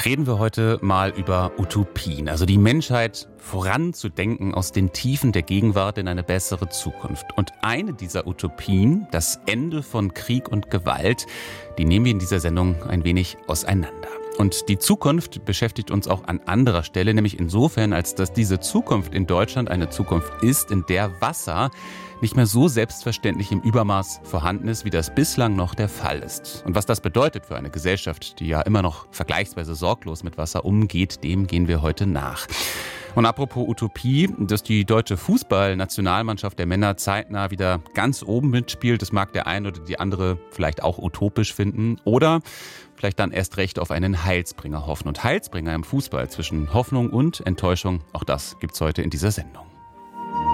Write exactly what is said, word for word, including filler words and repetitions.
reden wir heute mal über Utopien, also die Menschheit voranzudenken aus den Tiefen der Gegenwart in eine bessere Zukunft. Und eine dieser Utopien, das Ende von Krieg und Gewalt, die nehmen wir in dieser Sendung ein wenig auseinander. Und die Zukunft beschäftigt uns auch an anderer Stelle, nämlich insofern, als dass diese Zukunft in Deutschland eine Zukunft ist, in der Wasser nicht mehr so selbstverständlich im Übermaß vorhanden ist, wie das bislang noch der Fall ist. Und was das bedeutet für eine Gesellschaft, die ja immer noch vergleichsweise sorglos mit Wasser umgeht, dem gehen wir heute nach. Und apropos Utopie, dass die deutsche Fußballnationalmannschaft der Männer zeitnah wieder ganz oben mitspielt, das mag der eine oder die andere vielleicht auch utopisch finden oder vielleicht dann erst recht auf einen Heilsbringer hoffen. Und Heilsbringer im Fußball zwischen Hoffnung und Enttäuschung, auch das gibt's heute in dieser Sendung.